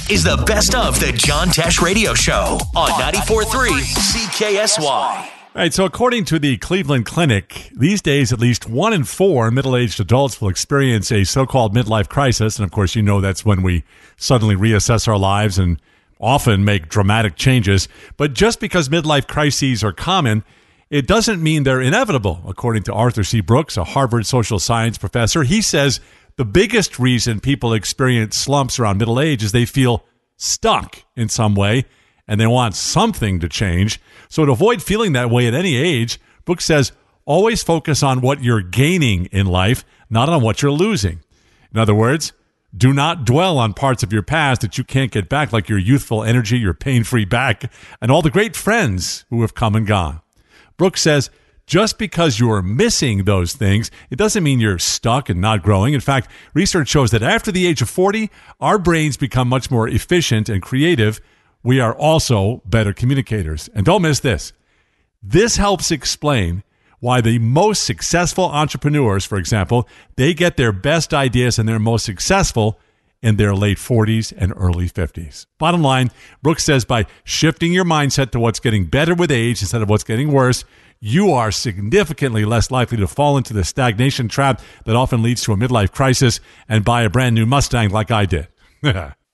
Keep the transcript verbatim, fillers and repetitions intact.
is the best of the John Tesh Radio Show on ninety-four point three C K S Y. All right, so according to the Cleveland Clinic, these days at least one in four middle-aged adults will experience a so-called midlife crisis. And of course, you know that's when we suddenly reassess our lives and often make dramatic changes. But just because midlife crises are common, it doesn't mean they're inevitable. According to Arthur C. Brooks, a Harvard social science professor, he says the biggest reason people experience slumps around middle age is they feel stuck in some way and they want something to change. So to avoid feeling that way at any age, Brooks says, always focus on what you're gaining in life, not on what you're losing. In other words, do not dwell on parts of your past that you can't get back, like your youthful energy, your pain-free back, and all the great friends who have come and gone. Brooks says, just because you're missing those things, it doesn't mean you're stuck and not growing. In fact, research shows that after the age of forty, our brains become much more efficient and creative. We are also better communicators. And don't miss this. This helps explain why the most successful entrepreneurs, for example, they get their best ideas and they're most successful in their late forties and early fifties. Bottom line, Brooks says by shifting your mindset to what's getting better with age instead of what's getting worse, you are significantly less likely to fall into the stagnation trap that often leads to a midlife crisis and buy a brand new Mustang like I did.